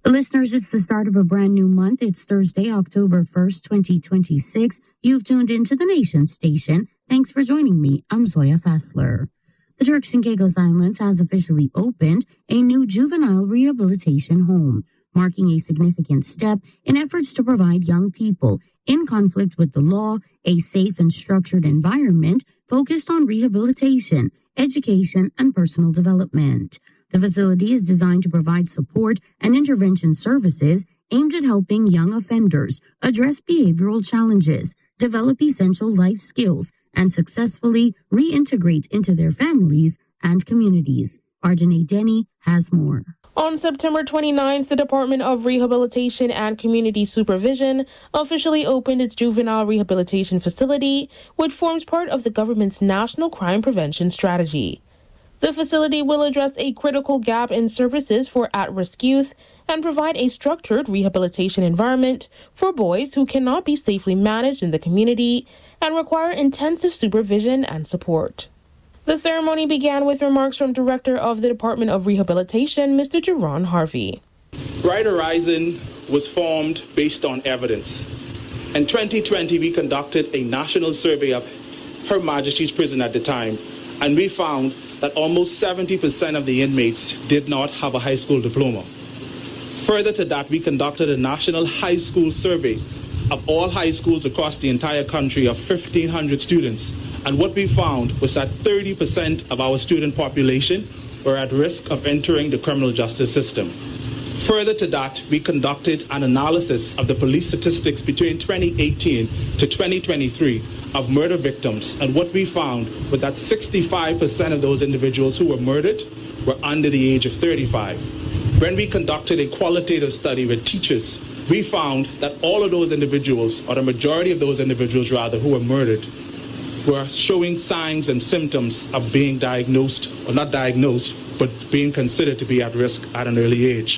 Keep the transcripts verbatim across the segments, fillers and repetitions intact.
Listeners, it's the start of a brand new month. It's Thursday, October first, twenty twenty-six. You've tuned into the Nation Station. Thanks for joining me. I'm Zoya Fassler. The Turks and Caicos Islands has officially opened a new juvenile rehabilitation home, marking a significant step in efforts to provide young people in conflict with the law a safe and structured environment focused on rehabilitation, education, and personal development. The facility is designed to provide support and intervention services aimed at helping young offenders address behavioral challenges, develop essential life skills, and successfully reintegrate into their families and communities. Ardene Denny has more. On September twenty-ninth, the Department of Rehabilitation and Community Supervision officially opened its juvenile rehabilitation facility, which forms part of the government's National Crime Prevention Strategy. The facility will address a critical gap in services for at-risk youth and provide a structured rehabilitation environment for boys who cannot be safely managed in the community and require intensive supervision and support. The ceremony began with remarks from Director of the Department of Rehabilitation, Mister Jerron Harvey. Bright Horizon was formed based on evidence. In twenty twenty, we conducted a national survey of Her Majesty's Prison at the time, and we found that almost seventy percent of the inmates did not have a high school diploma. Further to that, we conducted a national high school survey of all high schools across the entire country of fifteen hundred students. And what we found was that thirty percent of our student population were at risk of entering the criminal justice system. Further to that, we conducted an analysis of the police statistics between twenty eighteen to twenty twenty-three of murder victims. And what we found was that sixty-five percent of those individuals who were murdered were under the age of thirty-five. When we conducted a qualitative study with teachers, we found that all of those individuals, or the majority of those individuals rather, who were murdered, were showing signs and symptoms of being diagnosed, or not diagnosed, but being considered to be at risk at an early age.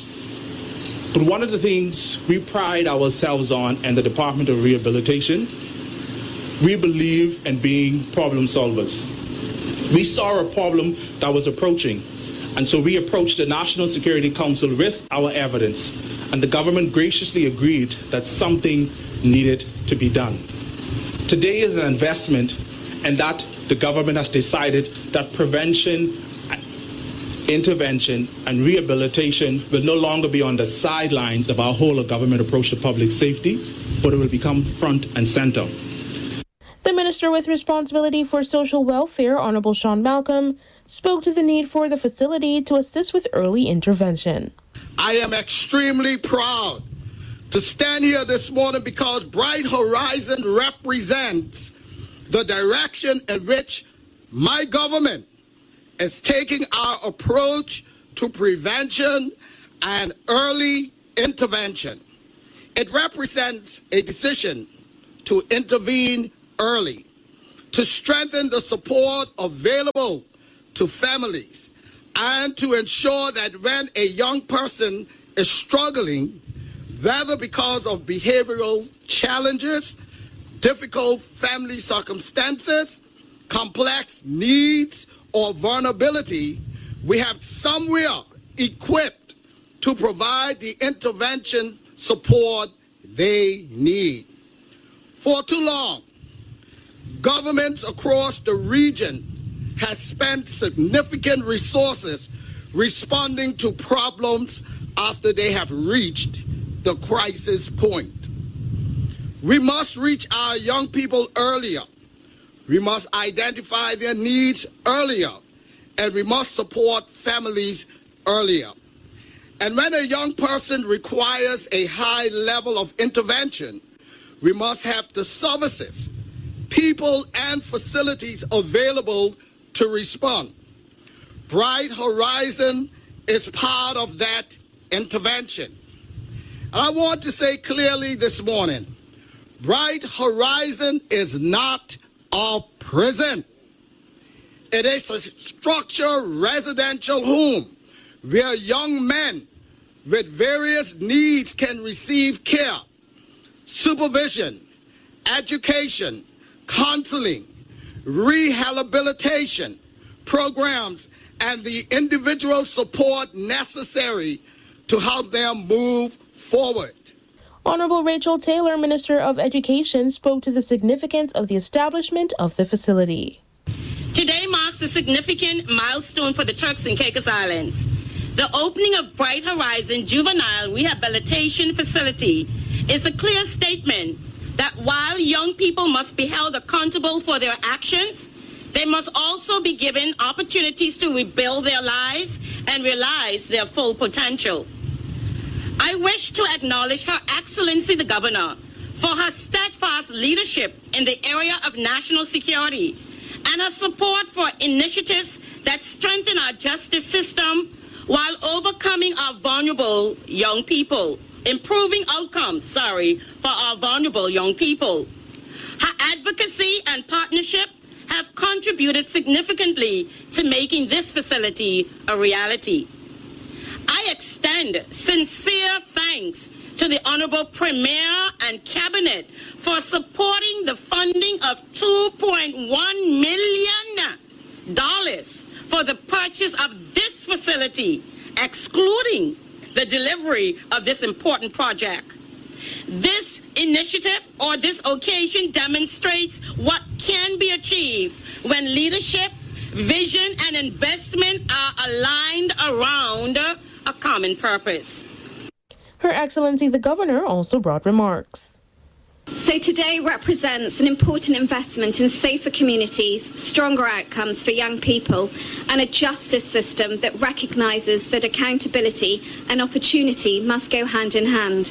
But one of the things we pride ourselves on in the Department of Rehabilitation, we believe in being problem solvers. We saw a problem that was approaching, and so we approached the National Security Council with our evidence, and the government graciously agreed that something needed to be done. Today is an investment, and that the government has decided that prevention, intervention, and rehabilitation will no longer be on the sidelines of our whole of government approach to public safety, but it will become front and center. The Minister with responsibility for social welfare, Honorable Sean Malcolm, spoke to the need for the facility to assist with early intervention. I am extremely proud to stand here this morning because Bright Horizon represents the direction in which my government is taking our approach to prevention and early intervention. It represents a decision to intervene early, to strengthen the support available to families, and to ensure that when a young person is struggling, whether because of behavioral challenges, difficult family circumstances, complex needs, or vulnerability, we have somewhere equipped to provide the intervention support they need. For too long, governments across the region has spent significant resources responding to problems after they have reached the crisis point. We must reach our young people earlier. We must identify their needs earlier, and we must support families earlier. And when a young person requires a high level of intervention, we must have the services, people, and facilities available to respond. Bright Horizon is part of that intervention. And I want to say clearly this morning, Bright Horizon is not a prison. It is a structured residential home where young men with various needs can receive care, supervision, education, counseling, rehabilitation programs, and the individual support necessary to help them move forward. Honorable Rachel Taylor, Minister of Education, spoke to the significance of the establishment of the facility. Today marks a significant milestone for the Turks and Caicos Islands. The opening of Bright Horizon Juvenile Rehabilitation Facility is a clear statement that while young people must be held accountable for their actions, they must also be given opportunities to rebuild their lives and realize their full potential. I wish to acknowledge Her Excellency the Governor for her steadfast leadership in the area of national security and her support for initiatives that strengthen our justice system while overcoming our vulnerable young people, improving outcomes, sorry, for our vulnerable young people. Her advocacy and partnership have contributed significantly to making this facility a reality. I extend sincere thanks to the Honorable Premier and Cabinet for supporting the funding of two point one million dollars for the purchase of this facility, excluding the delivery of this important project. This initiative or this occasion demonstrates what can be achieved when leadership, vision, and investment are aligned around a common purpose. Her Excellency the Governor also brought remarks. So today represents an important investment in safer communities, stronger outcomes for young people, and a justice system that recognises that accountability and opportunity must go hand in hand.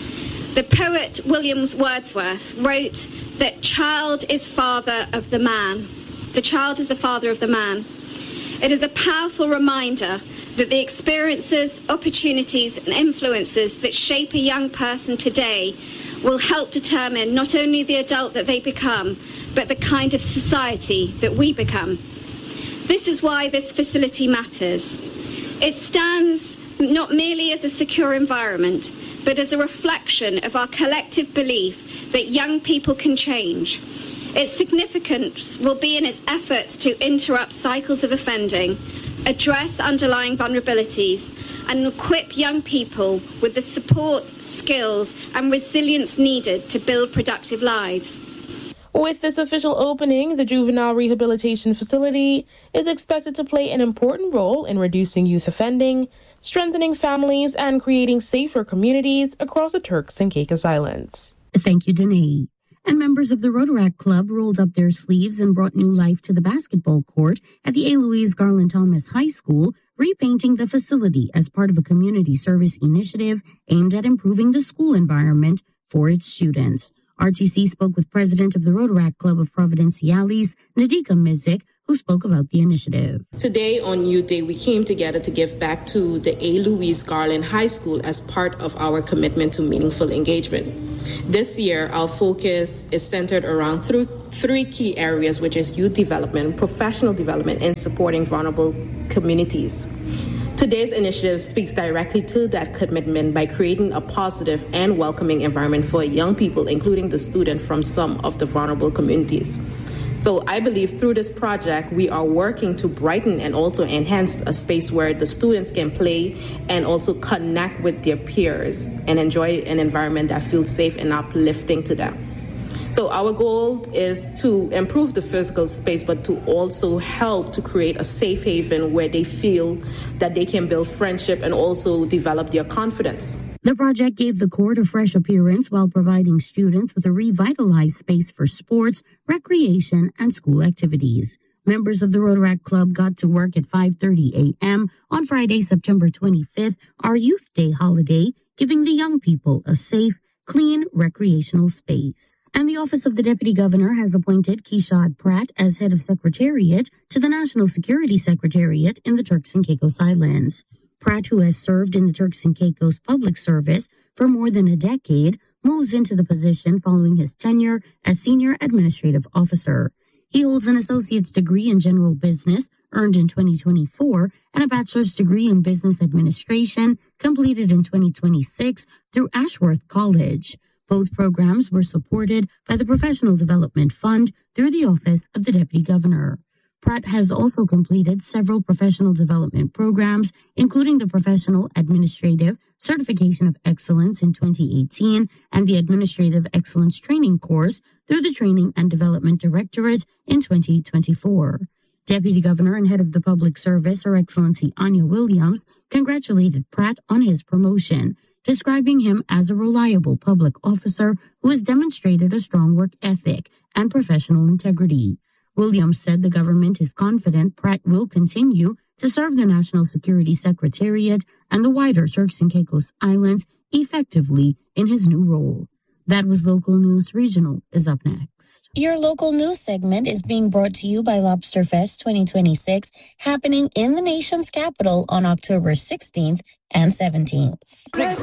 The poet William Wordsworth wrote that child is father of the man. The child is the father of the man. It is a powerful reminder that the experiences, opportunities, and influences that shape a young person today will help determine not only the adult that they become, but the kind of society that we become. This is why this facility matters. It stands not merely as a secure environment, but as a reflection of our collective belief that young people can change. Its significance will be in its efforts to interrupt cycles of offending, address underlying vulnerabilities, and equip young people with the support, skills, and resilience needed to build productive lives. With this official opening, the Juvenile Rehabilitation Facility is expected to play an important role in reducing youth offending, strengthening families, and creating safer communities across the Turks and Caicos Islands. Thank you, Danae. And members of the Rotaract Club rolled up their sleeves and brought new life to the basketball court at the A. Louise Garland Thomas High School, repainting the facility as part of a community service initiative aimed at improving the school environment for its students. R T C spoke with president of the Rotaract Club of Providenciales, Nadika Mizik, who spoke about the initiative. Today on Youth Day, we came together to give back to the A. Louise Garland High School as part of our commitment to meaningful engagement. This year, our focus is centered around th- three key areas, which is youth development, professional development, and supporting vulnerable communities. Today's initiative speaks directly to that commitment by creating a positive and welcoming environment for young people, including the students from some of the vulnerable communities. So I believe through this project, we are working to brighten and also enhance a space where the students can play and also connect with their peers and enjoy an environment that feels safe and uplifting to them. So our goal is to improve the physical space, but to also help to create a safe haven where they feel that they can build friendship and also develop their confidence. The project gave the court a fresh appearance while providing students with a revitalized space for sports, recreation, and school activities. Members of the Rotaract Club got to work at five thirty a.m. on Friday, September twenty-fifth, our Youth Day holiday, giving the young people a safe, clean, recreational space. And the Office of the Deputy Governor has appointed Keshad Pratt as head of Secretariat to the National Security Secretariat in the Turks and Caicos Islands. Pratt, who has served in the Turks and Caicos Public Service for more than a decade, moves into the position following his tenure as Senior Administrative Officer. He holds an associate's degree in general business, earned in twenty twenty-four, and a bachelor's degree in business administration, completed in twenty twenty-six through Ashworth College. Both programs were supported by the Professional Development Fund through the Office of the Deputy Governor. Pratt has also completed several professional development programs, including the Professional Administrative Certification of Excellence in twenty eighteen and the Administrative Excellence Training Course through the Training and Development Directorate in twenty twenty-four. Deputy Governor and Head of the Public Service, Her Excellency Anya Williams, congratulated Pratt on his promotion, describing him as a reliable public officer who has demonstrated a strong work ethic and professional integrity. Williams said the government is confident Pratt will continue to serve the National Security Secretariat and the wider Turks and Caicos Islands effectively in his new role. That was Local News. Regional is up next. Your local news segment is being brought to you by Lobster Fest twenty twenty-six, happening in the nation's capital on October sixteenth and seventeenth.